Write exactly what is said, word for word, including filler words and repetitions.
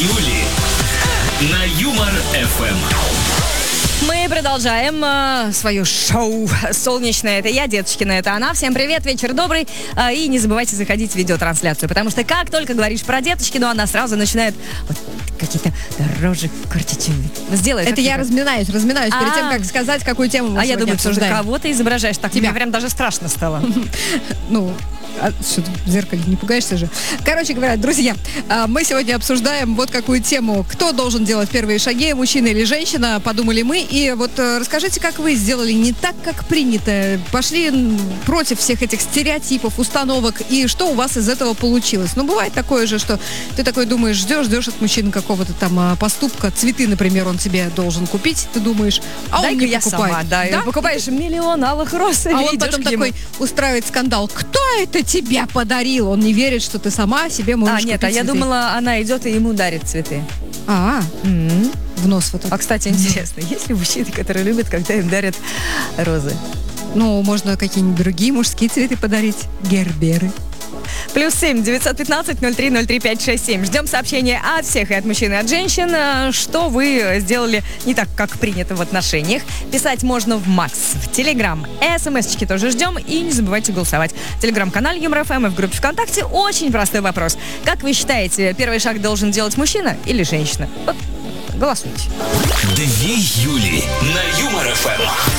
Юли на Юмор эф эм. Мы продолжаем э, свое шоу «Солнечное». Это я, Деточкина, это она. Всем привет, вечер добрый. Э, и не забывайте заходить в видеотрансляцию, потому что как только говоришь про Деточкину, она сразу начинает вот, какие-то рожи кортить. Сделай. Это я разминаюсь, разминаюсь перед тем, как сказать, какую тему мы А я думаю, что обсуждаем. кого ты изображаешь. Так, Тебя. мне прям даже страшно стало. Ну, а что ты в зеркале не пугаешься же? Короче говоря, друзья, а, мы сегодня обсуждаем вот какую тему. Кто должен делать первые шаги, мужчина или женщина, подумали мы. И вот э, расскажите, как вы сделали не так, как принято. Пошли м, против всех этих стереотипов, установок. И что у вас из этого получилось? Ну, бывает такое же, что ты такой думаешь, ждешь, ждешь от мужчины какого-то там а, поступка. Цветы, например, он тебе должен купить. Ты думаешь, а он не я покупает. сама, да. И покупаешь миллион алых роз. А он потом такой устраивает скандал. Кто это тебя подарил? Он не верит, что ты сама себе можешь А, нет, купить а я цветы. думала, она идет и ему дарит цветы. А, М. в нос вот так. А, кстати, интересно, есть ли мужчины, которые любят, когда им дарят розы? Ну, можно какие-нибудь другие мужские цветы подарить. Герберы. Плюс семь девятьсот пятнадцать ноль три ноль три пять шесть семь. Ждем сообщения от всех, и от мужчин, и от женщин, что вы сделали не так, как принято в отношениях. Писать можно в Макс, в Телеграм. СМС-очки тоже ждем. И не забывайте голосовать. В Телеграм-канале Юмор эф эм и в группе ВКонтакте. Очень простой вопрос. Как вы считаете, первый шаг должен делать мужчина или женщина? Вот, голосуйте. Две Юли на Юмор эф эм.